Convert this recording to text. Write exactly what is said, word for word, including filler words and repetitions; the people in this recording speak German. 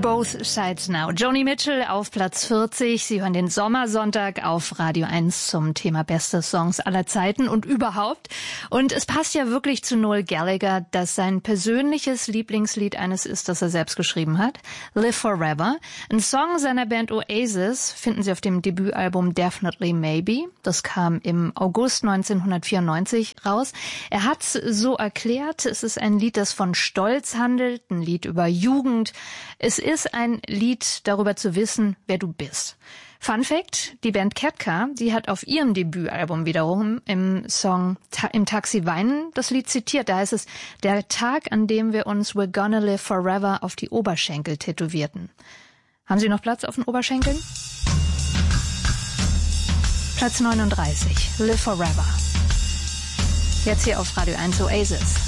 Both Sides Now. Joni Mitchell auf Platz vierzig. Sie hören den Sommersonntag auf Radio eins zum Thema beste Songs aller Zeiten und überhaupt. Und es passt ja wirklich zu Noel Gallagher, dass sein persönliches Lieblingslied eines ist, das er selbst geschrieben hat. Live Forever. Ein Song seiner Band Oasis finden Sie auf dem Debütalbum Definitely Maybe. Das kam im August neunzehnhundertvierundneunzig raus. Er hat's so erklärt, es ist ein Lied, das von Stolz handelt, ein Lied über Jugend. Es ist ein Lied darüber zu wissen, wer du bist. Fun Fact, die Band Ketka, die hat auf ihrem Debütalbum wiederum im Song Ta- Im Taxi weinen das Lied zitiert. Da heißt es, der Tag, an dem wir uns We're Gonna Live Forever auf die Oberschenkel tätowierten. Haben Sie noch Platz auf den Oberschenkeln? Platz neununddreißig, Live Forever. Jetzt hier auf Radio eins Oasis.